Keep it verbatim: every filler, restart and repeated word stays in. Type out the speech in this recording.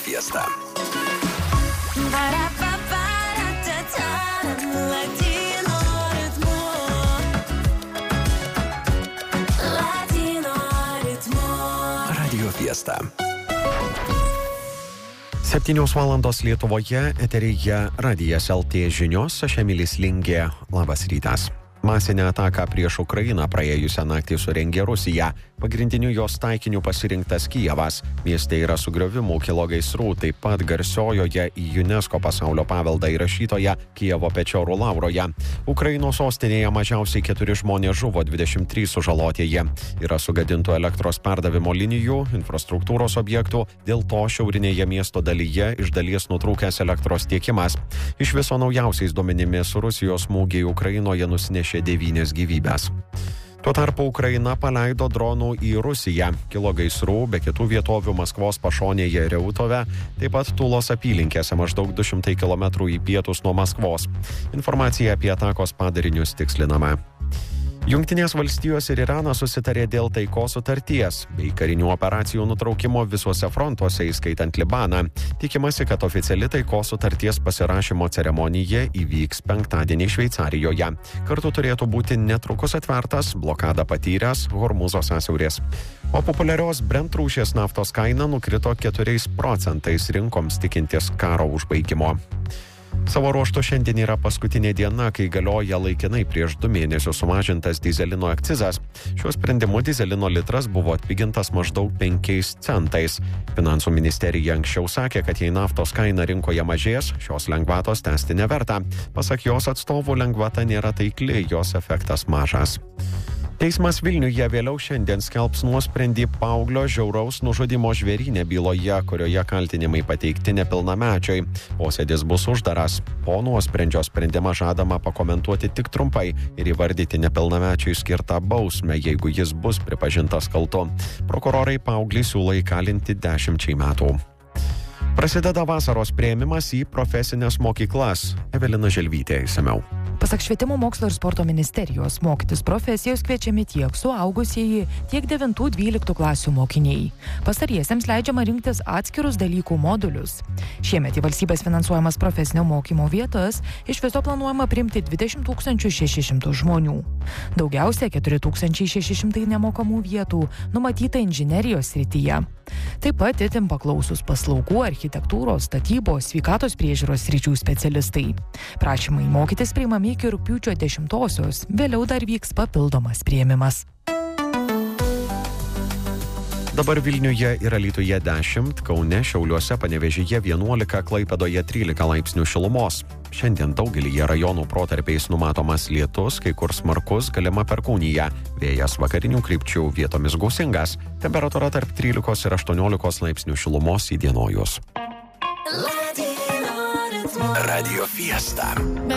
Fiesta. Radio Fiesta. Septynios valandos Lietuvoje, eteryje Radijas L T žinios, aš Emilis Lingė. Labas rytas. Masinę ataką prieš Ukrainą praėjusią naktį surengė Rusija. Pagrindiniu jos taikiniu pasirinktas Kijevas. Mieste yra sugriovimų, kilo gaisrų, taip pat garsiojoje į UNESCO pasaulio paveldą įrašytoje Kijevo Pečorų Lauroje. Ukrainos sostinėje mažiausiai keturi žmonės žuvo, dvidešimt trys sužalotieji. Yra sugadintų elektros perdavimo linijų, infrastruktūros objektų, dėl to šiaurinėje miesto dalyje iš dalies nutrūkęs elektros tiekimas. Iš viso naujausiais duomenimis Rusijos smūgiai Ukrainoje nusinešė devynias gyvybės. Tuo tarpu Ukraina paleido dronų į Rusiją. Kilo gaisrų, be kitų vietovių Maskvos pašonėje Reutove, taip pat Tulos apylinkėse maždaug du šimtai kilometrų į pietus nuo Maskvos. Informacija apie atakos padarinius tikslinama. Jungtinės valstijos ir Iranas susitarė dėl taikos sutarties bei karinių operacijų nutraukimo visuose frontuose, įskaitant Libaną. Tikimasi, kad oficiali taikos sutarties pasirašymo ceremonija įvyks penktadienį Šveicarijoje. Kartu turėtų būti netrukus atvertas blokadą patyręs Hormūzo sąsiauris. O populiarios Brent rūšies naftos kaina nukrito keturiais procentais rinkoms tikintis karo užbaigimo. Savo ruožtu šiandien yra paskutinė diena, kai galioja laikinai prieš du mėnesius sumažintas dyzelino akcizas. Šiuo sprendimu dyzelino litras buvo atpigintas maždaug penkiais centais. Finansų ministerija anksčiau sakė, kad jei naftos kaina rinkoje mažės, šios lengvatos tęsti neverta. Pasak jos atstovų, lengvata nėra taikli, jos efektas mažas. Teismas Vilniuje vėliau šiandien skelbs nuosprendį paauglio žiauraus nužudymo Žvėryne byloje, kurioje kaltinimai pateikti nepilnamečiui. Posėdis bus uždaras. Po nuosprendžio sprendimą žadama pakomentuoti tik trumpai ir įvardyti nepilnamečiui skirtą bausmę, jeigu jis bus pripažintas kaltu. Prokurorai paauglį siūlo įkalinti dešimčiai metų. Prasideda vasaros priėmimas į profesines mokyklas. Evelina Želvytė išsamiau. Pasak Švietimo mokslo ir sporto ministerijos, mokytis profesijos kviečiami tiek suaugusieji, tiek devintų dvyliktų klasių mokiniai. Pastariesiems leidžiama rinktis atskirus dalykų modulius. Šiemet į valstybės finansuojamas profesinio mokymo vietas iš viso planuojama priimti dvidešimt tūkstančių šešis šimtus žmonių. Daugiausia keturi tūkstančiai šeši šimtai nemokamų vietų numatyta inžinerijos srityje. Taip pat itin paklausus paslaugų, architektūros, statybos, sveikatos priežiūros sričių specialistai. Prašymai mokytis priimami iki rugpjūčio dešimtosios, vėliau dar vyks papildomas priėmimas. Dabar Vilniuje ir Alytuje dešimt, Kaune, Šiauliuose, Panevėžyje vienuolika, Klaipėdoje trylika laipsnių šilumos. Šiandien daugelyje rajonų protarpiais numatomas lietus, kai kur smarkus, galima perkūnija. Vėjas vakarinių krypčių, vietomis gūsingas. Temperatūra tarp trylikos ir aštuoniolikos laipsnių šilumos įdienojus. Radio Fiesta.